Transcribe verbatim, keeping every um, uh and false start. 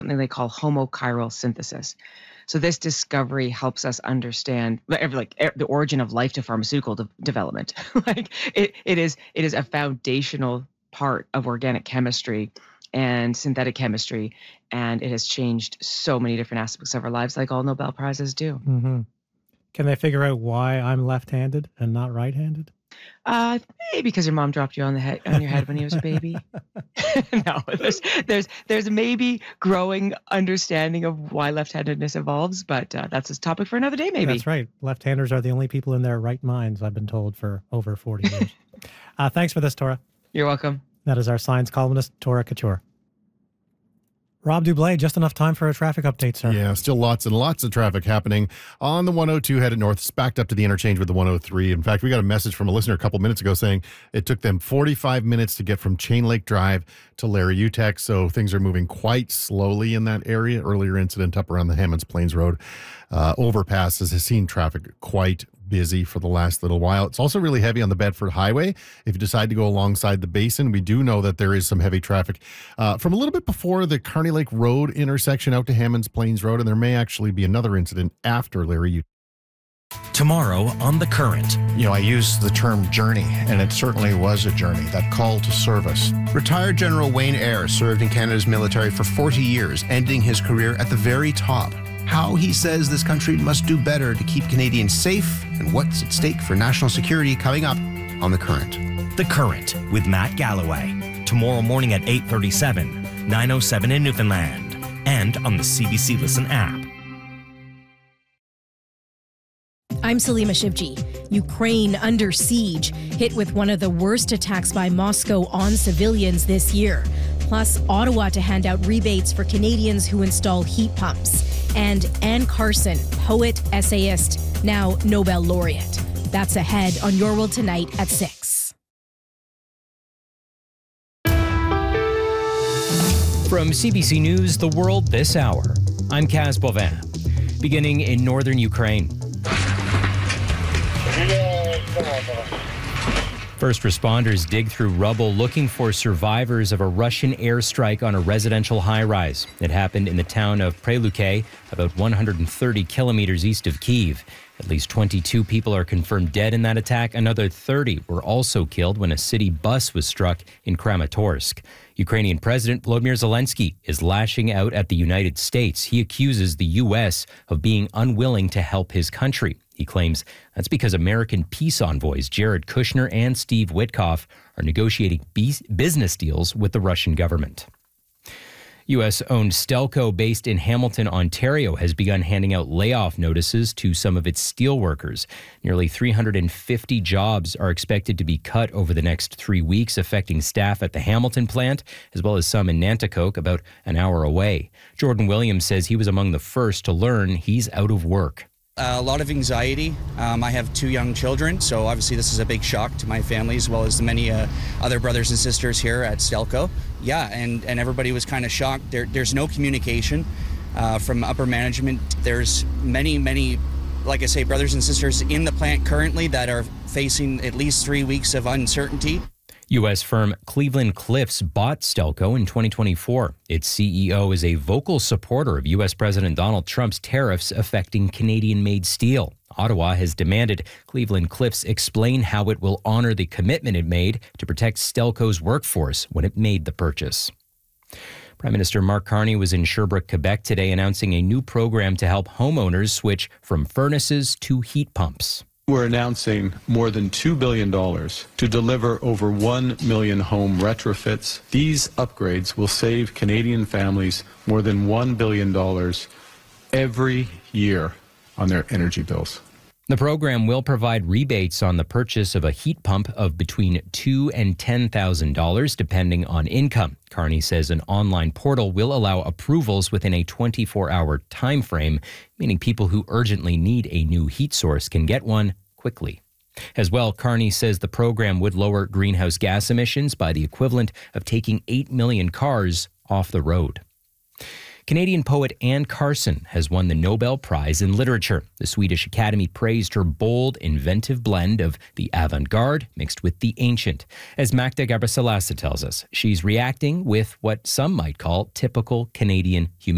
something they call homochiral synthesis. So this discovery helps us understand like the origin of life to pharmaceutical de- development. like it, it is, it is a foundational part of organic chemistry and synthetic chemistry, and it has changed so many different aspects of our lives, like all Nobel Prizes do. Mm-hmm. Can they figure out why I'm left-handed and not right-handed? Uh, maybe because your mom dropped you on the head on your head when you was a baby. no, there's there's there's maybe growing understanding of why left-handedness evolves, but uh, that's a topic for another day. Maybe that's right. Left-handers are the only people in their right minds. I've been told for over forty years. uh, thanks for this, Tora. You're welcome. That is our science columnist, Tora Couture. Rob Dublé, just enough time for a traffic update, sir. Yeah, still lots and lots of traffic happening on the one oh two headed north. It's backed up to the interchange with the one oh three. In fact, we got a message from a listener a couple minutes ago saying it took them forty-five minutes to get from Chain Lake Drive to Larry Utex, so things are moving quite slowly in that area. Earlier incident up around the Hammonds Plains Road uh, overpass has seen traffic quite busy for the last little while. It's also really heavy on the Bedford Highway. If you decide to go alongside the basin, we do know that there is some heavy traffic uh, from a little bit before the Kearney Lake Road intersection out to Hammonds Plains Road, and there may actually be another incident after Larry. Tomorrow on The Current. You know, I use the term journey, and it certainly was a journey, that call to service. Retired General Wayne Eyre served in Canada's military for forty years, ending his career at the very top. How he says this country must do better to keep Canadians safe and what's at stake for national security coming up on The Current. The Current with Matt Galloway. Tomorrow morning at eight thirty-seven, nine oh seven in Newfoundland, and on the C B C Listen app. I'm Salima Shivji. Ukraine under siege, hit with one of the worst attacks by Moscow on civilians this year. Plus, Ottawa to hand out rebates for Canadians who install heat pumps. And Anne Carson, poet, essayist, now Nobel laureate. That's ahead on Your World Tonight at six. From C B C News, The World This Hour, I'm Kaz Bovin. Beginning in northern Ukraine. First responders dig through rubble looking for survivors of a Russian airstrike on a residential high-rise. It happened in the town of Preluke, about one hundred thirty kilometers east of Kyiv. At least twenty-two people are confirmed dead in that attack. Another thirty were also killed when a city bus was struck in Kramatorsk. Ukrainian President Volodymyr Zelensky is lashing out at the United States. He accuses the U S of being unwilling to help his country. He claims that's because American peace envoys Jared Kushner and Steve Witkoff are negotiating business deals with the Russian government. U S-owned Stelco, based in Hamilton, Ontario, has begun handing out layoff notices to some of its steelworkers. Nearly three hundred fifty jobs are expected to be cut over the next three weeks, affecting staff at the Hamilton plant, as well as some in Nanticoke, about an hour away. Jordan Williams says he was among the first to learn he's out of work. Uh, a lot of anxiety. Um, I have two young children, so obviously this is a big shock to my family as well as the many uh, other brothers and sisters here at Stelco. Yeah, and, and everybody was kind of shocked. There, there's no communication uh, from upper management. There's many, many, like I say, brothers and sisters in the plant currently that are facing at least three weeks of uncertainty. U S firm Cleveland Cliffs bought Stelco in twenty twenty-four. Its C E O is a vocal supporter of U S President Donald Trump's tariffs affecting Canadian-made steel. Ottawa has demanded Cleveland Cliffs explain how it will honor the commitment it made to protect Stelco's workforce when it made the purchase. Prime Minister Mark Carney was in Sherbrooke, Quebec today, announcing a new program to help homeowners switch from furnaces to heat pumps. We're announcing more than two billion dollars to deliver over one million home retrofits. These upgrades will save Canadian families more than one billion dollars every year on their energy bills. The program will provide rebates on the purchase of a heat pump of between two thousand dollars and ten thousand dollars, depending on income. Carney says an online portal will allow approvals within a twenty-four hour time frame, meaning people who urgently need a new heat source can get one quickly. As well, Carney says the program would lower greenhouse gas emissions by the equivalent of taking eight million cars off the road. Canadian poet Anne Carson has won the Nobel Prize in Literature. The Swedish Academy praised her bold, inventive blend of the avant-garde mixed with the ancient. As Magda Gabriselasa tells us, she's reacting with what some might call typical Canadian humility.